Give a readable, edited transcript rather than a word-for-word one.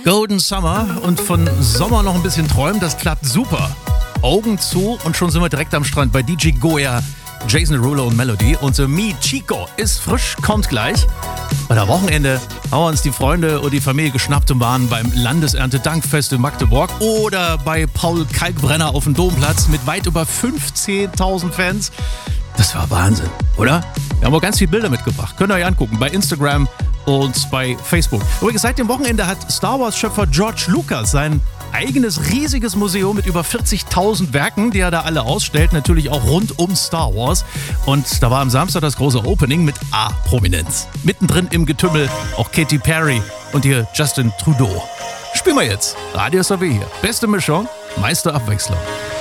Golden Summer und von Sommer noch ein bisschen träumen, das klappt super. Augen zu und schon sind wir direkt am Strand bei DJ Goya, Jason Derulo und Melody. Unser Mi Chico ist frisch, kommt gleich. Und am Wochenende haben wir uns die Freunde und die Familie geschnappt und waren beim Landeserntedankfest in Magdeburg oder bei Paul Kalkbrenner auf dem Domplatz mit weit über 15.000 Fans. Das war Wahnsinn, oder? Wir haben auch ganz viele Bilder mitgebracht. Könnt ihr euch angucken bei Instagram und bei Facebook. Übrigens, seit dem Wochenende hat Star Wars-Schöpfer George Lucas sein eigenes riesiges Museum mit über 40.000 Werken, die er da alle ausstellt, natürlich auch rund um Star Wars. Und da war am Samstag das große Opening mit A-Prominenz. Mittendrin im Getümmel auch Katy Perry und hier Justin Trudeau. Spielen wir jetzt. Radio SAW hier. Beste Mischung, meiste Abwechslung.